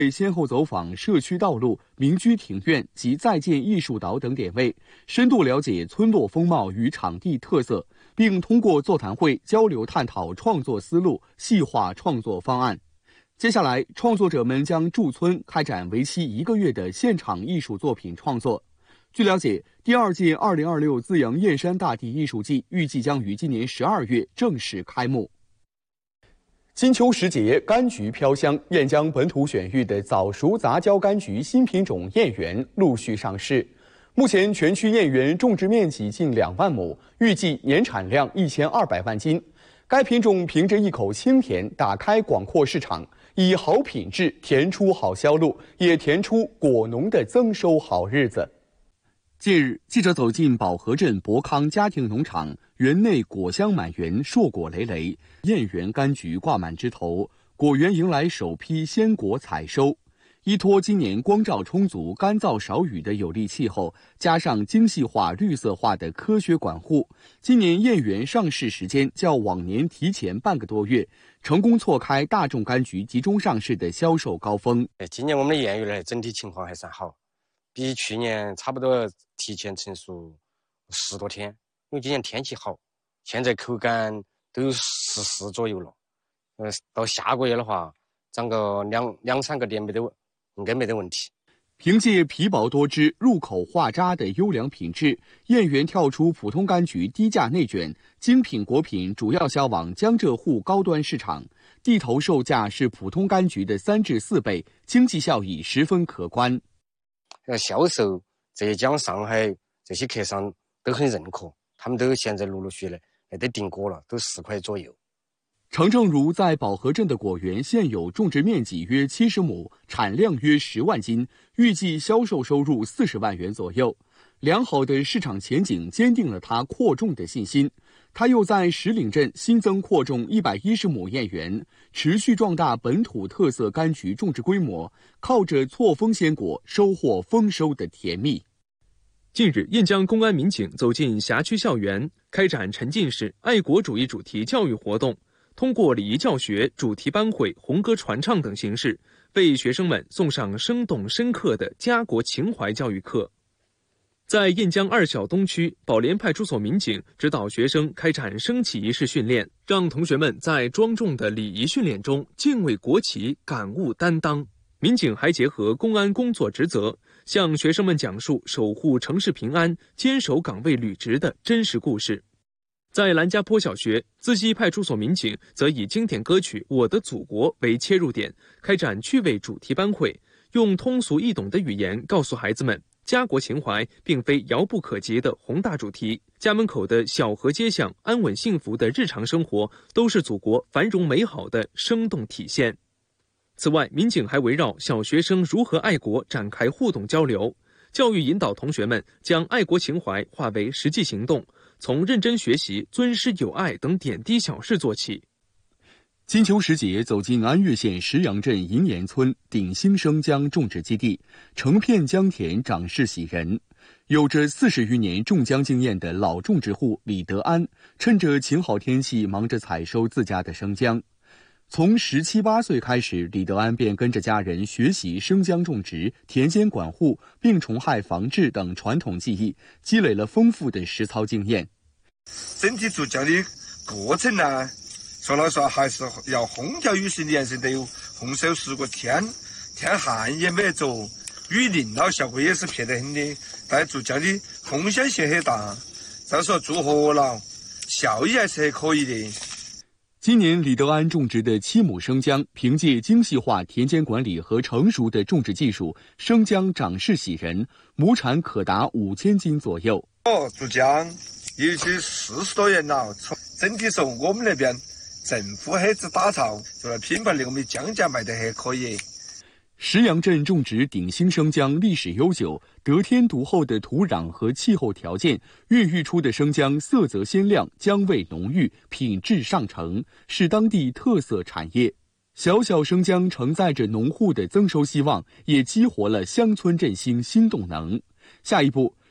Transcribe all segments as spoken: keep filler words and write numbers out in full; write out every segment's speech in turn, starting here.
先后走访社区道路、民居庭院及在建艺术岛等点位，深度了解村落风貌与场地特色，并通过座谈会交流探讨创作思路，细化创作方案。接下来，创作者们将驻村开展为期一个月的现场艺术作品创作。据了解，第二届二零二六资阳燕山大地艺术季预计将于今年十二月正式开幕。金秋时节，柑橘飘香，燕江本土选育的早熟杂交柑橘新品种燕园陆续上市。目前全区燕园种植面积近两万亩，预计年产量一千二百万斤。该品种凭着一口清甜，打开广阔市场，以好品质甜出好销路，也甜出果农的增收好日子。近日，记者走进保和镇博康家庭农场，园内果香满园，硕果累累，燕园柑橘挂满枝头，果园迎来首批鲜果采收。依托今年光照充足、干燥少雨的有利气候，加上精细化、绿色化的科学管护，今年燕园上市时间较往年提前半个多月，成功错开大众柑橘集中上市的销售高峰。 今年我们的燕园呢，整体情况还算好，比去年差不多提前成熟十多天，因为今年天气好，现在口感都有十四左右了。呃，到下个月的话，长个两两三个点没得问。应该没得问题。 凭借皮薄多汁、入口化渣的优良品质，燕园跳出普通柑橘低价内卷，精品果品主要销往江浙沪高端市场，地头售价是普通柑橘的三至四倍，经济效益十分可观。 呃，销售浙江、上海这些客商都很认可，他们都现在陆陆续续的都订果了，都四块左右。 程正如在保和镇的果园现有种植面积约七十亩，产量约十万斤，预计销售收入四十万元左右。良好的市场前景坚定了他扩种的信心。他又在石岭镇新增扩种一百一十亩燕园，持续壮大本土特色柑橘种植规模，靠着错峰鲜果收获丰收的甜蜜。 近日，燕江公安民警走进辖区校园，开展沉浸式爱国主义主题教育活动。通过礼仪教学、主题班会、红歌传唱等形式，为学生们送上生动深刻的家国情怀教育课。在燕江二小东区，宝莲派出所民警指导学生开展升旗仪式训练，让同学们在庄重的礼仪训练中敬畏国旗，感悟担当。民警还结合公安工作职责，向学生们讲述守护城市平安、坚守岗位履职的真实故事。在兰家坡小学，自西派出所民警则以经典歌曲《我的祖国》为切入点，开展趣味主题班会，用通俗易懂的语言告诉孩子们，家国情怀并非遥不可及的宏大主题，家门口的小河街巷、安稳幸福的日常生活，都是祖国繁荣美好的生动体现。此外，民警还围绕小学生如何爱国展开互动交流，教育引导同学们将爱国情怀化为实际行动，从认真学习、尊师友爱等点滴小事做起。 金秋时节，走进安岳县石阳镇银岩村鼎兴生姜种植基地，成片姜田长势喜人。有着四十余年种姜经验的老种植户李德安，趁着晴好天气，忙着采收自家的生姜。从十七八岁开始，李德安便跟着家人学习生姜种植、田间管护、病虫害防治等传统技艺，积累了丰富的实操经验。 整体做姜的过程呢，说老实话还是要风调雨顺的，颜色得有丰收十个天，天旱也没做，雨淋了效果也是撇得很的。但做姜的风险性很大，再说做活了，效益还是很可以的。 今年李德安种植的七亩生姜，凭借精细化田间管理和成熟的种植技术，生姜长势喜人，亩产可达五千斤左右。 哦，做姜尤其四十多年了，从整体说我们那边政府很子打造，做了品牌的我们姜价卖得还可以。 石阳镇种植鼎兴生姜历史悠久，得天独厚的土壤和气候条件，孕育出的生姜色泽鲜亮，姜味浓郁，品质上乘，是当地特色产业。小小生姜承载着农户的增收希望，也激活了乡村振兴新动能。下一步，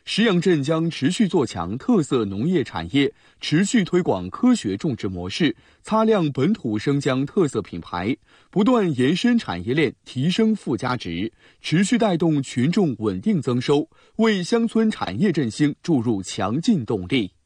石阳镇将持续做强特色农业产业，持续推广科学种植模式，擦亮本土生姜特色品牌，不断延伸产业链，提升附加值，持续带动群众稳定增收，为乡村产业振兴注入强劲动力。